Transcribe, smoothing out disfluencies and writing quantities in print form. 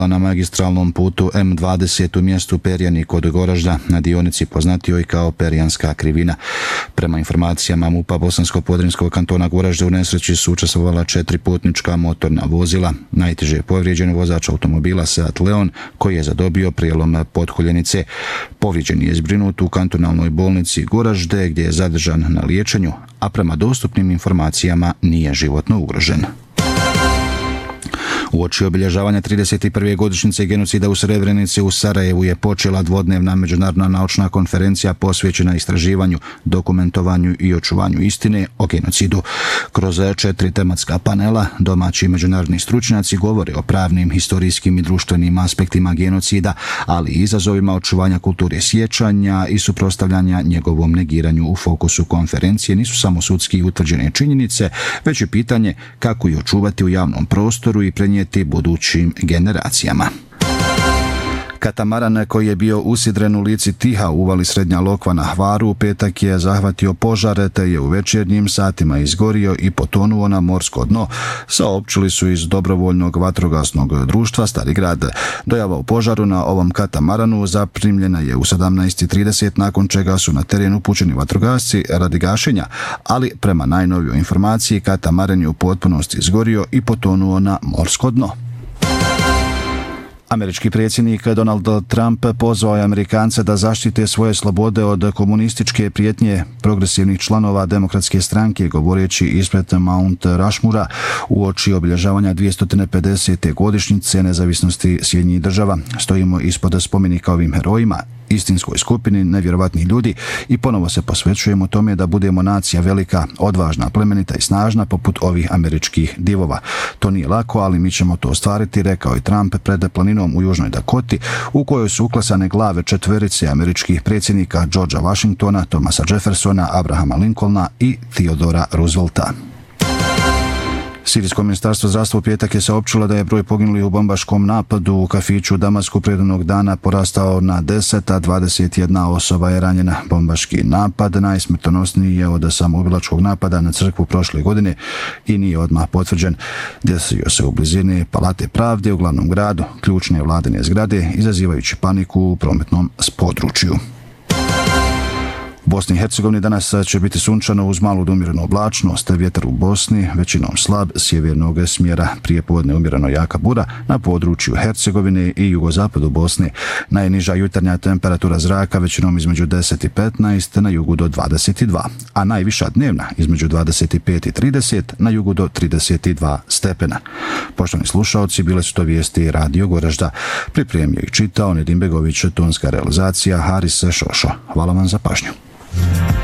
na magistralnom putu M20 u mjestu Perjani kod Goražda, na dionici poznatijoj kao Perjanska krivina. Prema informacijama MUP-a Bosansko-podrinjskog kantona Goražda u nesreći su učestvovala 4 putnička motorna vozila. Najteže je povrijeđen vozač automobila Seat Leon koji je zadobio prijelom potkoljenice. Povrijeđen je zbrinut u kantonalnoj bolnici Goražde gdje je zadržan na liječenju, a prema dostupnim informacijama nije životno ugrožen. Uoči obilježavanja 31. godišnjice genocida u Srebrenici u Sarajevu je počela dvodnevna međunarodna naučna konferencija posvećena istraživanju, dokumentovanju i očuvanju istine o genocidu. Kroz 4 tematska panela domaći i međunarodni stručnjaci govore o pravnim, historijskim i društvenim aspektima genocida, ali i izazovima očuvanja kulture sjećanja i suprotstavljanja njegovom negiranju. U fokusu konferencije nisu samo sudski i utvrđene činjenice, već i pitanje kako ih očuvati u javnom prostoru i prenijeti budućim generacijama. Katamaran koji je bio usidren u lici Tiha u uvali Srednja Lokva na Hvaru u petak je zahvatio požar te je u večernjim satima izgorio i potonuo na morsko dno, saopćili su iz dobrovoljnog vatrogasnog društva Stari grad. Dojava o požaru na ovom katamaranu zaprimljena je u 17:30, nakon čega su na teren upućeni vatrogasci radi gašenja, ali prema najnovijoj informaciji katamaran je u potpunosti izgorio i potonuo na morsko dno. Američki predsjednik Donald Trump pozvao je Amerikance da zaštite svoje slobode od komunističke prijetnje progresivnih članova Demokratske stranke, govoreći ispred Mount Rushmora uoči obilježavanja 250. godišnjice nezavisnosti Sjedinjenih država. Stojimo ispod spomenika ovim herojima, istinskoj skupini nevjerovatnih ljudi, i ponovo se posvećujemo tome da budemo nacija velika, odvažna, plemenita i snažna poput ovih američkih divova. To nije lako, ali mi ćemo to ostvariti, rekao je Trump pred planinom u Južnoj Dakoti, u kojoj su uklesane glave 4 američkih predsjednika: Georgea Washingtona, Thomasa Jeffersona, Abrahama Lincolna i Theodora Roosevelta. Sirijsko ministarstvo zdravstva u petak je saopćilo da je broj poginulih u bombaškom napadu u kafiću u Damasku prethodnog dana porastao na 10, a 21 osoba je ranjena. Bombaški napad najsmrtonosniji je od samoubilačkog napada na crkvu prošle godine i nije odmah potvrđen. Desio se u blizini Palate pravde u glavnom gradu, ključne vladine zgrade, izazivajući paniku u prometnom području. U Bosni i Hercegovini danas će biti sunčano uz malu do umjerenu oblačnost, vjetar u Bosni većinom slab sjevernog smjera, prije podne umjereno jaka bura na području Hercegovine i jugozapadu Bosne. Najniža jutarnja temperatura zraka većinom između 10 i 15, na jugu do 22, a najviša dnevna između 25 i 30, na jugu do 32 stepena. Poštovani slušaoci, bile su to vijesti Radio Goražda. Pripremio i čitao Nedim Begović, tonska realizacija Haris Šošo. Hvala vam za pažnju.